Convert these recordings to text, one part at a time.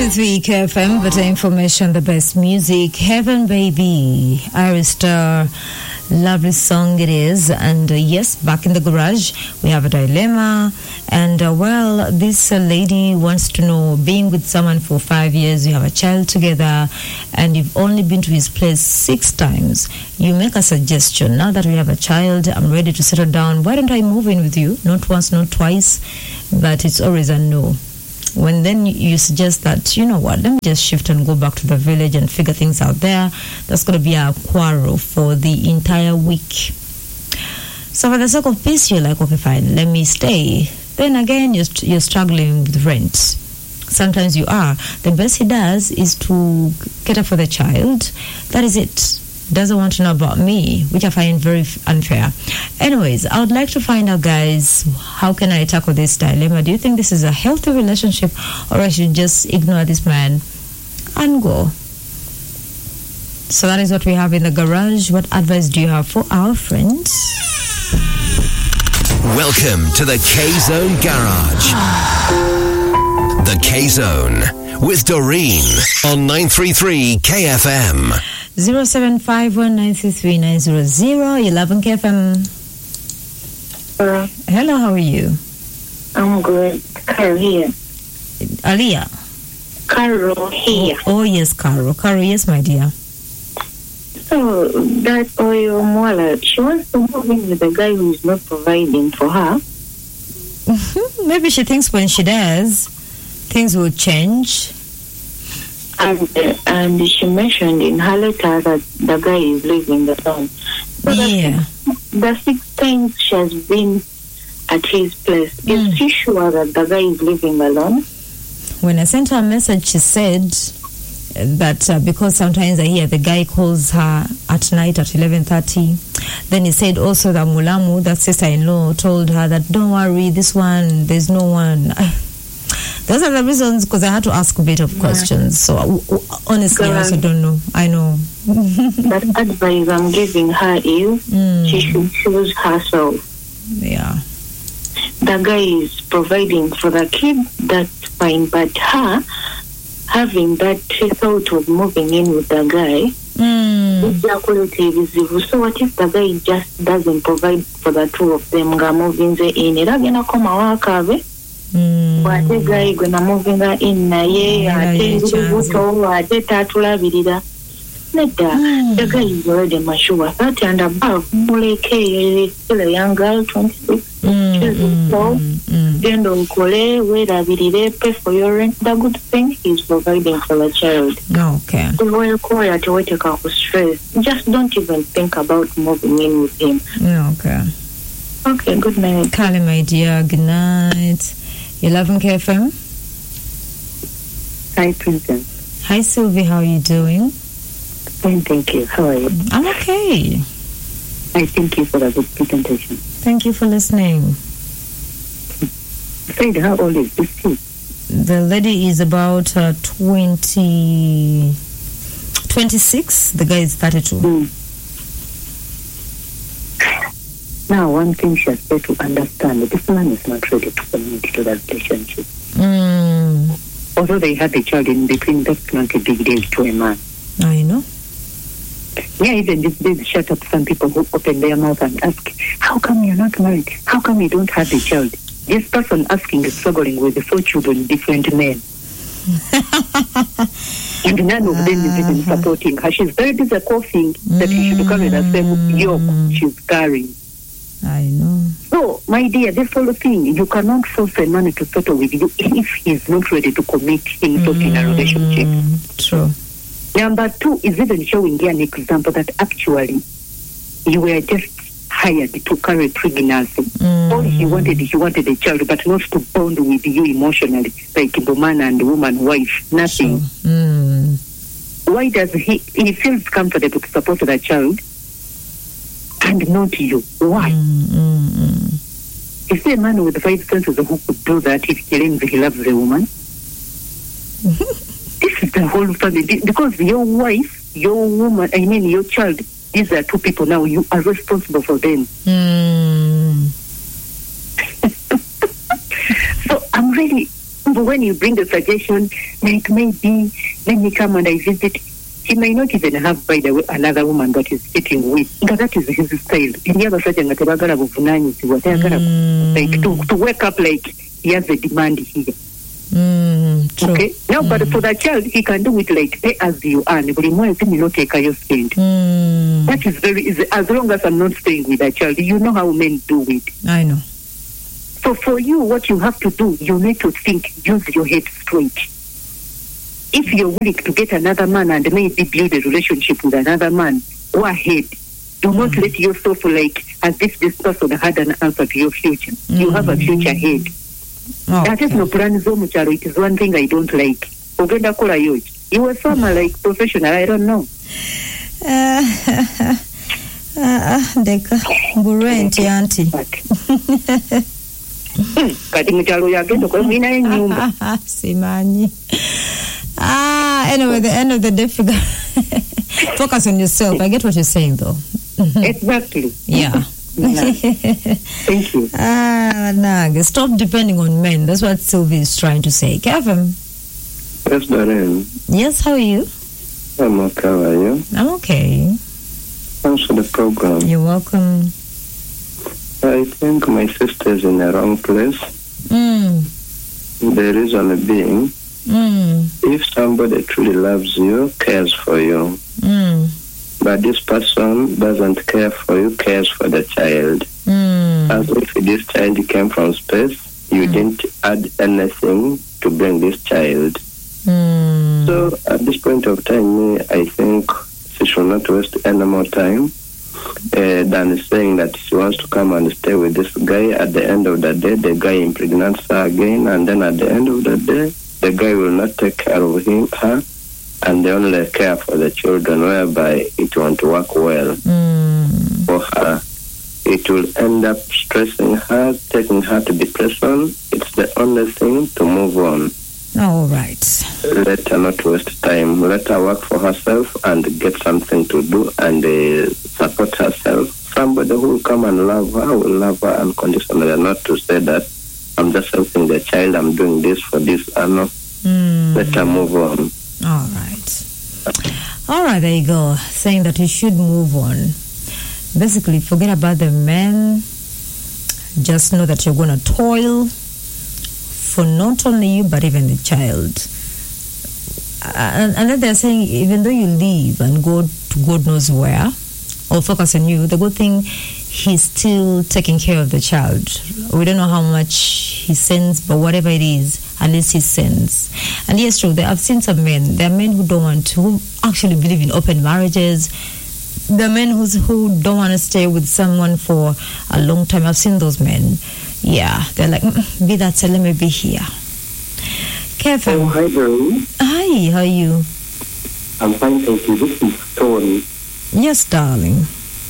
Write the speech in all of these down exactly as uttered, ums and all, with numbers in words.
ninety-three K F M, better information, the best music. Heaven Baby, Iris Star, lovely song it is. And uh, yes, back in the garage, we have a dilemma. And uh, well, this uh, lady wants to know, being with someone for five years, you have a child together, and you've only been to his place six times. You make a suggestion. Now that we have a child, I'm ready to settle down. Why don't I move in with you? Not once, not twice, but it's always a no. When then you suggest that, you know what, let me just shift and go back to the village and figure things out there, that's going to be a quarrel for the entire week. So for the sake of peace, you're like, okay, fine, let me stay. Then again, you're, you're struggling with rent. Sometimes you are. The best he does is to cater for the child. That is it. Doesn't want to know about me, which I find very unfair. Anyways, I would like to find out, guys, how can I tackle this dilemma? Do you think this is a healthy relationship, or I should just ignore this man and go? So that is what we have in the garage. What advice do you have for our friends? Welcome to the K-Zone Garage. The K-Zone with Doreen on nine thirty-three K F M. zero seven five one nine three three nine zero zero eleven K F M. Hello. Hello, how are you? I'm good. Carol here. Aliyah. Carol here. Oh, oh yes, Carol. Carol, yes, my dear. So that Oyo Mwala, she wants to move in with a guy who is not providing for her. Maybe she thinks when she does, things will change. And uh, and she mentioned in her letter that the guy is living alone. So Yeah. The six times she has been at his place, Mm. is she sure that the guy is living alone? When I sent her a message, she said that uh, because sometimes I hear the guy calls her at night at eleven thirty. Then he said also that Mulamu, that sister-in-law, told her that don't worry, this one, there's no one. Those are the reasons, because I had to ask a bit of questions. So uh, honestly, I also don't know. I know. That advice I'm giving her is Mm. she should choose herself. Yeah. The guy is providing for the kid, that's fine. But her having that thought of moving in with the guy, Mm. so what if the guy just doesn't provide for the two of them? Nga moving in, era gena koma wakabe. Mm. Wate guy gonna moving in naye, ate ngubuto, ate tatulabirira. Neda, the guy is already mature, thirty and above. Muleke, still a young girl, twenty-six. So, then don't call it, pay for your rent. The good thing is providing for the child. Okay. The royal choir to wait a stress. Just don't even think about moving in with him. Okay. Okay, good night. Kali, my dear, good night. eleven K F M. Hi, Princess. Hi, Sylvie, how are you doing? Fine, thank you. How are you? I'm okay. I thank you for the good presentation. Thank you for listening. Said, how old is this kid? The lady is about uh, twenty, twenty-six. The guy is thirty-two. Mm. Now, one thing she has got to understand, this man is not ready to commit to the relationship. Mm. Although they had a child in between, that's not a big deal to a man. I know. Yeah, even these days, shut up some people who open their mouth and ask, how come you're not married? How come you don't have a child? This person asking is struggling with the four children, different men. And none of them is even supporting her. She's very busy coughing that she should carry the same yoke she's carrying. I know. So, my dear, this whole thing, you cannot force a man to settle with you if he's not ready to commit himself mm, in a relationship. True. Number two is even showing you an example that actually you were just hired to carry pregnancy. Mm. All he wanted, he wanted a child, but not to bond with you emotionally, like the man and woman, wife, nothing. Sure. Mm. Why does he, he feels comfortable to support the child and not you? Why? Mm, mm, mm. Is there a man with five senses who could do that if he claims he loves a woman? This is the whole family. Because your wife, your woman, I mean your child, these are two people now. You are responsible for them. Mm. So I'm really, But when you bring the suggestion, like maybe let me come and I visit, he may not even have, by the way, another woman that he's sitting with. Because that is his style. In the other side, like to, to wake up like he has a demand here. Mm, true. Okay. Now, mm. but for the child, he can do it like pay as you earn. But in one thing, you not take your spend. Mm. That is very easy. As long as I'm not staying with a child, you know how men do it. I know. So for you, what you have to do, you need to think, use your head straight. If you're willing to get another man and maybe build a relationship with another man, go ahead. Do not mm. let yourself like as if this person had an answer to your future. Mm. You have a future ahead. Oh, that is okay. no plan zo mucharo. It is one thing I don't like. Ogenda kola yoji. You were farmer like professional. I don't know. Uh, uh, deka burenti auntie. Kati mucharo yagenda kwa mwina enyumba. Simanyi. Ah, anyway, at the end of the day, figure focus on yourself. I get what you're saying, though. Exactly. Yeah. Yeah. Thank you. Ah, Nag, stop depending on men. That's what Sylvie is trying to say. Kevin. Yes, Darren. Yes, how are you? I'm okay. How are you? I'm okay. Thanks for the program. You're welcome. I think my sister's in the wrong place. Mm. The reason being, Mm. if somebody truly loves you, cares for you, Mm. but this person doesn't care for you, cares for the child. Mm. As if this child came from space, you mm. didn't add anything to bring this child. Mm. So at this point of time, me, I think she should not waste any more time uh, than saying that she wants to come and stay with this guy. At the end of the day, the guy impregnates her again, and then at the end of the day, the guy will not take care of him, her, and they only care for the children, whereby it won't work well Mm. for her. It will end up stressing her, taking her to depression. It's the only thing to move on. All right. Let her not waste time. Let her work for herself and get something to do and uh, support herself. Somebody who will come and love her will love her unconditionally, not to say that I'm just helping the child, I'm doing this for this. I know. Mm. Let her move on. All right. All right, there you go. Saying that you should move on. Basically, forget about the men. Just know that you're going to toil for not only you, but even the child. And, and then they're saying, even though you leave and go to God knows where, or focus on you, the good thing, he's still taking care of the child. We don't know how much he sends, but whatever it is, at least he sends. And yes, true, I've seen some men. There are men who don't want to, who actually believe in open marriages. There are men who's, who don't want to stay with someone for a long time. I've seen those men. Yeah, they're like, mm, be that, so let me be here. Kevin. Oh, hi, Doreen. Hi, how are you? I'm fine, thank you. This is Tony. Yes, darling.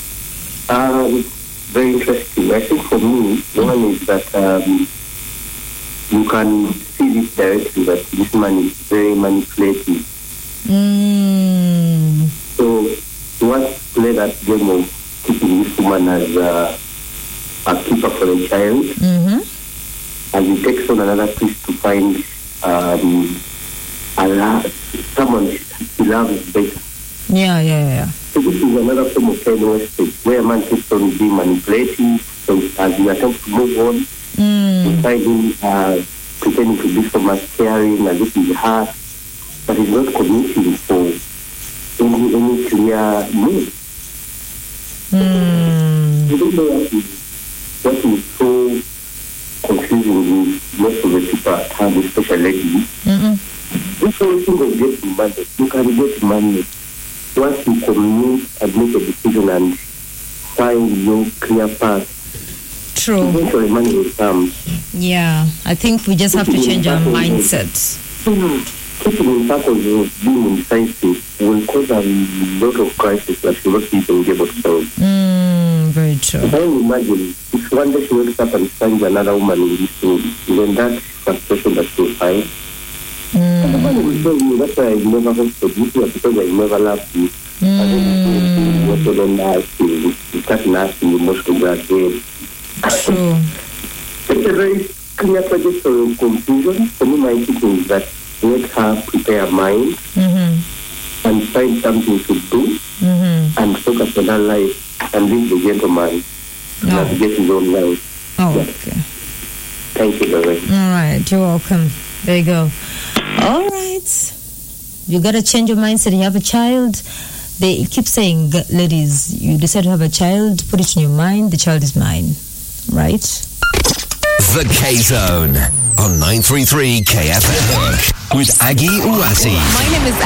Um, very interesting. I think for me, one is that um, you can see this directly that this man is very manipulative. Mm. So he wants to play that game of keeping this woman as uh, a keeper for the child. Mm-hmm. And he takes on another priest to find um, a la- someone he loves better. Yeah, yeah, yeah. So this is another form of child wastage where a man keeps on being manipulative. So as you attempt to move on, Mm. you find him uh, pretending to be so much caring as if he's hard, but he's not committing for any, any clear move. Mm. I don't know what is, what is so confusing with most of the people at home, especially ladies. Mm-mm. This whole thing of getting money, you can get money once you commute and make a decision and find your clear path. True. Eventually money will come. Yeah, I think we just have to change our mindset. Keeping in circles of being indecisive will cause a lot of crisis that will not even be able to solve. Mm, very true. I can imagine if one day she wakes up and finds another woman in this room, then that frustration that she'll find. And the Mm. man will tell you, that's why I never hope for you because I never loved you. And then you also don't ask you, you start asking you most to graduate. True. It's a very clear projects or confusion. For me, my thinking is that let her prepare her mind Mm-hmm. and find something to do Mm-hmm. and focus on her life and leave the gentleman No. navigate his own life. Oh, Yeah. okay. Thank you, Lorraine. All right, you're welcome. There you go. All right. You got to change your mindset. You have a child. They keep saying, g- ladies, you decide to have a child, put it in your mind, the child is mine. Right? The K-Zone on nine three three K F M with Aggie Uwasi. My name is